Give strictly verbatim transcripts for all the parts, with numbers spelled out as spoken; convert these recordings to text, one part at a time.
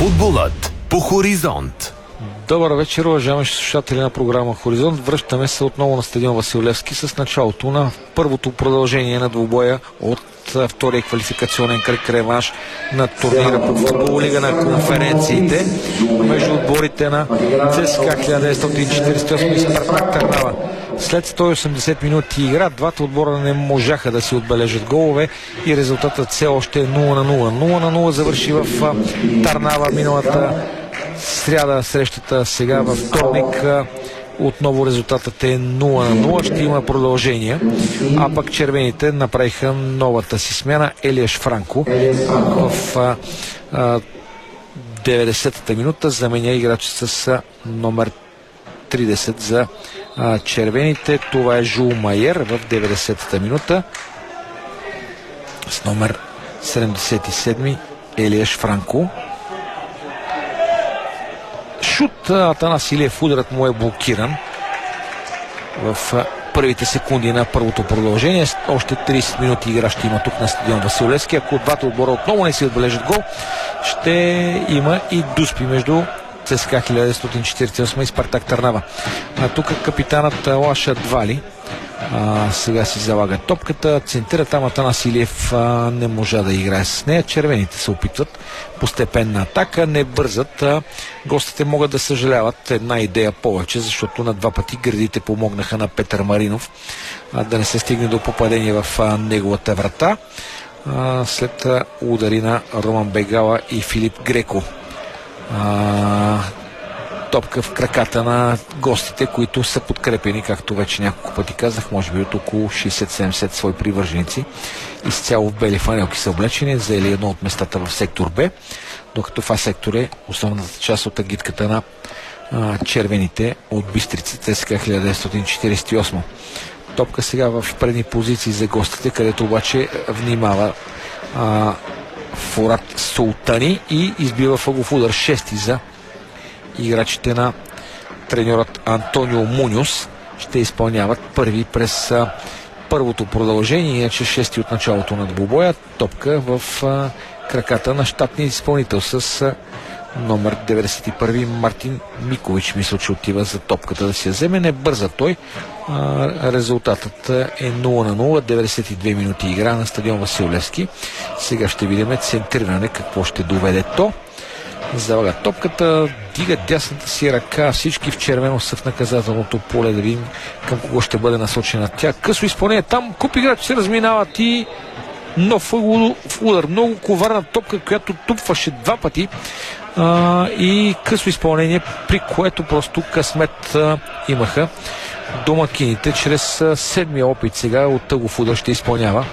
Футболът по Хоризонт. Добър вечер, уважаеми слушатели на програма Хоризонт. Връщаме се отново на стадион Васил Левски с началото на първото продължение на двубоя от втория квалификационен кръг реванш на турнира по футбол лига на конференциите между отборите на ЦСКА хиляда деветстотин четиридесет и осем и Спартак Търнава. След сто и осемдесет минути игра, двата отбора не можаха да си отбележат голове и резултатът все още е нула на нула. нула на нула завърши в Търнава миналата сряда срещата. Сега във вторник отново резултатът е нула на нула. Ще има продължение. А пък червените направиха новата си смяна. Елиаш Франко в а, а, деветдесетата минута заменя играч с номер тридесет за а, червените. Това е Жул Майер в деветдесетата минута с номер седемдесет и седем Елиаш Франко. Шут Атанас Илиев, ударът му е блокиран в първите секунди на първото продължение. Още тридесет минути игра ще има тук на стадион Васил Левски. Ако двата отбора отново не си отбележат гол, ще има и дуспи между ЦСКА хиляда деветстотин четиридесет и осем и Спартак Търнава. А тук капитанът Лаша Двали а, сега си залага топката, центира там Атанас Илиев, а, не можа да играе с нея. Червените се опитват постепенна атака, не бързат. А, гостите могат да съжаляват една идея повече, защото на два пъти гредите помогнаха на Петър Маринов а, да не се стигне до попадение в а, неговата врата а, след а, удари на Роман Бегала и Филип Греко. А, топка в краката на гостите, които са подкрепени, както вече няколко пъти казах, може би от около шейсет-седемдесет свои привърженици. Изцяло в бели фанелки са облечени, заели едно от местата в сектор Б, докато това сектор е основната част от агитката на а, червените от Бистрица ЦСКА хиляда деветстотин четиридесет и осем. Топка сега в предни позиции за гостите, където обаче внимава а, Фурат Султани и избива въгов удар. Шести за играчите на треньорът Антонио Муньос. Ще изпълняват първи през а, първото продължение, иначе шести от началото на двубоя. Топка в а, краката на щатния изпълнител с а, номер деветдесет и първи Мартин Микович. Мисля, че отива за топката да си я вземе. Не бърза той. А, резултатът е нула на нула. деветдесет и две минути игра на стадион Васил Левски. Сега ще видим центриране какво ще доведе то. Залага топката, дига дясната си ръка, всички в червено са в наказателното поле, да видим към кого ще бъде насочена тя. Късо изпълнение, там куп играчи се разминават и нов удар, много коварна топка, която тупваше два пъти а, и късо изпълнение, при което просто късмет а, имаха домакините. Чрез а, седмия опит сега от тъгов удар ще изпълнява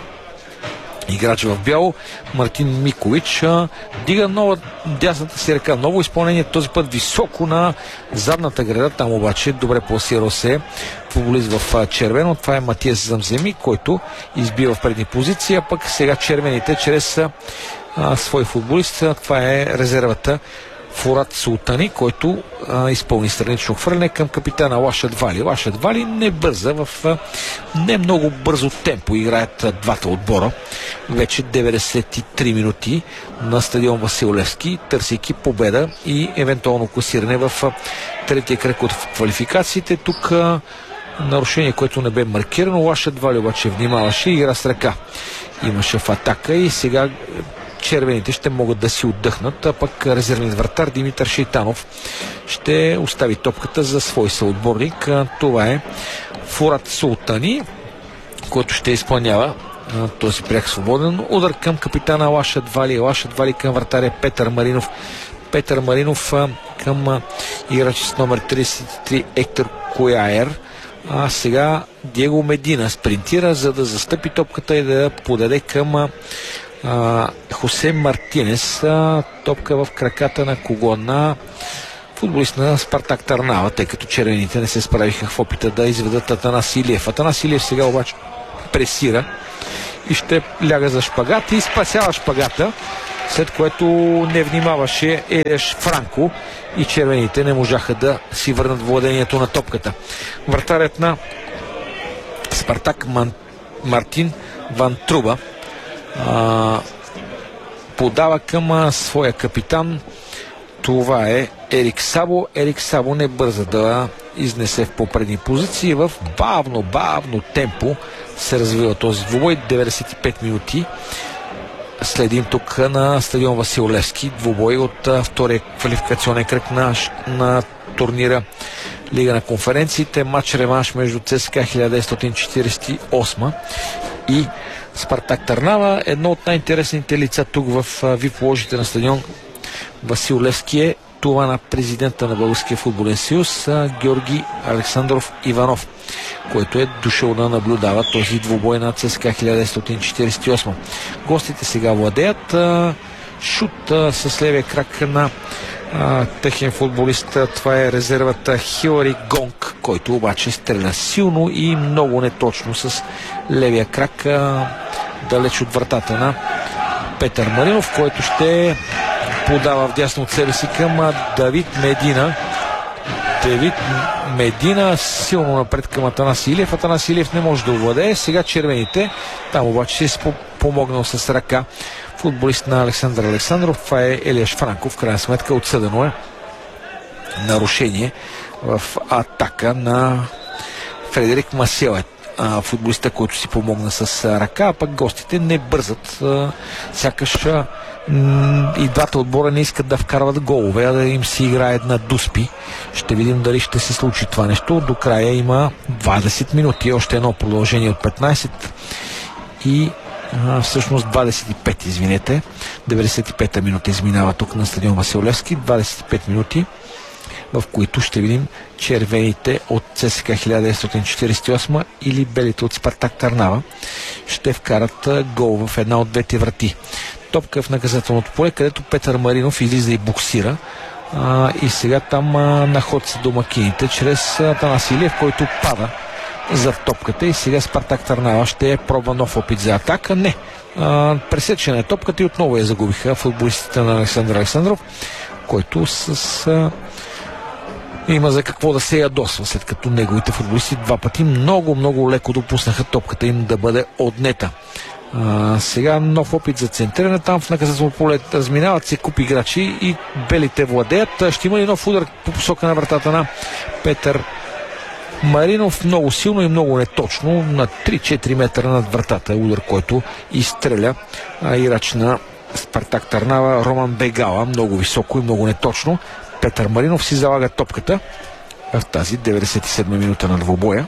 играч в бяло Мартин Микович. А, дига нова дясната си ръка. Ново изпълнение, този път високо на задната града. Там обаче добре пласирал се футболист в а, червено. Това е Матиас Замземи, който избива в предни позиции, а пък сега червените чрез а, свой футболист. Това е резервата Фурат Султани, който а, изпълни странично хвърляне към капитана Лаша Двали. Лаша Двали не бърза, в а, не много бързо темпо играят а, двата отбора. Вече деветдесет и три минути на стадион Васил Левски, търсейки победа и евентуално класиране в а, третия кръг от квалификациите. Тук а, нарушение, което не бе маркирано. Лаша Двали обаче внимаваше и игра с ръка. Имаше в атака и сега червените ще могат да си отдъхнат, а пък резервният вратар Димитър Шейтанов ще остави топката за свой съотборник. Това е Фурат Султани, който ще изпълнява този пряк свободен удар към капитана Лаша Двали. Лаша Двали към вратаря Петър Маринов. Петър Маринов към играч с номер тридесет и три Ектор Кояер. А сега Диего Медина спринтира, за да застъпи топката и да подаде към Uh, Хосе Мартинес. uh, топка в краката на кого? На футболист на Спартак Търнава, тъй като червените не се справиха в опита да изведат Атанас Илиев. Атанас Илиев сега обаче пресира и ще ляга за шпагат и спасява шпагата, след което не внимаваше Елиаш Франко и червените не можаха да си върнат владението на топката. Вратарят на Спартак Ман... Мартин Ван Труба а, подава към а, своя капитан това е Ерик Сабо. Ерик Сабо не бърза да изнесе в по-предни позиции. В бавно, бавно темпо се развива този двубой. деветдесет и пет минути. Следим тук на стадион Васил Левски. Двубой от а, втория квалификационен кръг на, на турнира Лига на конференциите. Матч реванш между ЦСКА хиляда деветстотин четиридесет и осма и Спартак Търнава. Едно от най-интересните лица тук в вип ложите на стадион Васил Левски е това на президента на Българския футболен съюз Георги Александров Иванов, който е дошъл да наблюдава този двубой на ЦСКА хиляда деветстотин четиридесет и осма. Гостите сега владеят. Шут а, с левия крак на а, техен футболист. Това е резервата Хилари Гонг, който обаче стреля силно и много неточно с левия крак а, далеч от вратата на Петър Маринов, който ще подава вдясно от себе си към Давид Медина. Давид Медина силно напред към Атанас Илиев. Атанас Илиев не може да овладее. Сега червените. Там обаче си помогнал с ръка футболист на Александър Александров. Това е Елияш Франков. В крайна сметка отсъдено е нарушение в атака на Фредерик Масел, футболиста, който си помогна с ръка, а пък гостите не бързат. Сякаш и двата отбора не искат да вкарват голове, а да им си играят на дуспи. Ще видим дали ще се случи това нещо. До края има двадесет минути, още едно продължение от петнадесет и а, всъщност двадесет и пет, извинете. деветдесет и пета минута изминава тук на стадион Васил Левски. двадесет и пет минути, в които ще видим червените от ЦСКА хиляда деветстотин четиридесет и осма или белите от Спартак Търнава ще вкарат гол в една от двете врати. Топка в наказателното поле, където Петър Маринов излиза и буксира. А, и сега там а, на ход са домакините чрез Атанас Илиев, който пада за топката и сега Спартак Търнава ще пробва нов опит за атака. Не. А, пресечена е топката и отново я загубиха футболистите на Александър Александров, който с... А, има за какво да се ядосва, след като неговите футболисти два пъти много, много леко допуснаха топката им да бъде отнета. А, сега нов опит за центриране. Там в наказателно поле разминават се куп играчи и белите владеят. Ще има ли нов удар по посока на вратата на Петър Маринов? Много силно и много неточно. На три-четири метра над вратата е удар, който изстреля а, играч на Спартак Търнава Роман Бегала. Много високо и много неточно. Петър Маринов си залага топката в тази деветдесет и седма минута на двубоя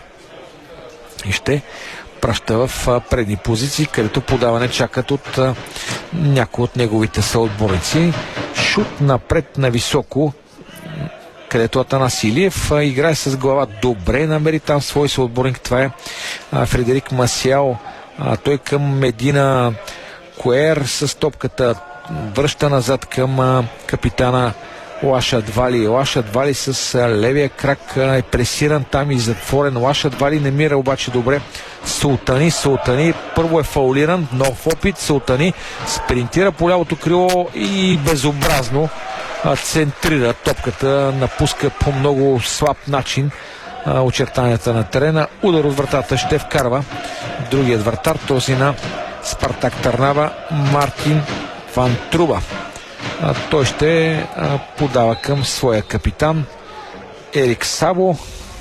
и ще праща в предни позиции, където подаване чакат от а, някои от неговите съотборници. Шут напред на високо, където Атанас Илиев а, играе с глава добре, намери там свой съотборник. Това е а, Фредерик Масяо. А, той към Медина Куер с топката връща назад към а, капитана Лашад Вали. Лашад Вали с а, левия крак а, е пресиран там и затворен. Лашад Вали не мира обаче добре Султани. Султани първо е фаулиран, нов опит. Султани спринтира по лявото крило и безобразно а, центрира топката, напуска по много слаб начин а, очертанията на терена. Удар от вратата ще вкарва другият вратар, този на Спартак Търнава, Мартин Ван Труба. А, той ще а, подава към своя капитан Ерик Сабо,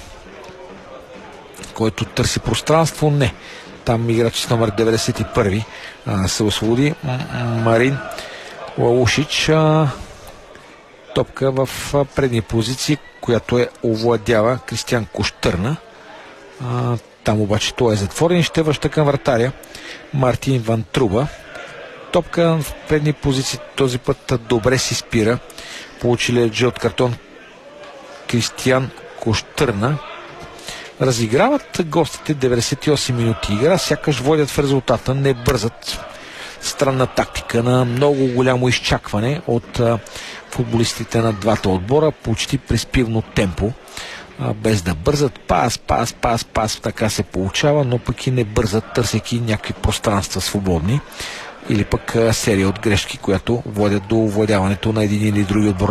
който търси пространство. Не. Там играч с номер деветдесет и първи а, се освободи. Марин Лаушич. А, топка в а, предни позиции, която е овладява Кристиан Кощърна. А, там обаче той е затворен и ще връща към вратаря Мартин Ван Труба. Топка в предни позиции този път добре си спира. Получили жълт картон Кристиан Кощърна. Разиграват гостите деветдесет и осем минути игра, сякаш водят в резултата, не бързат. Странна тактика на много голямо изчакване от а, футболистите на двата отбора, почти приспивно темпо, а, без да бързат. Пас, пас, пас, пас, така се получава, но пък и не бързат, търсейки някакви пространства свободни или пък а, серия от грешки, която водят до овладяването на един или други отбор